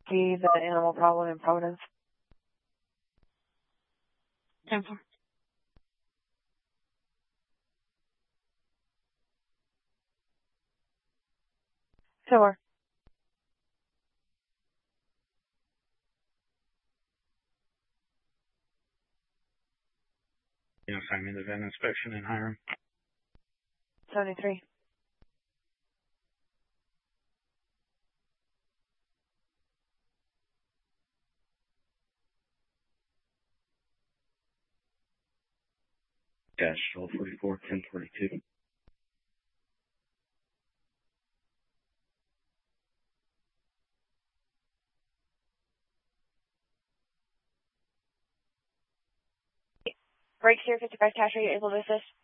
See the animal problem in Providence. 10-4. Sure. You know, find me the vet inspection in Hiram. 73. Dash 1244, 1042. Break here, 55 cash, are you able to assist?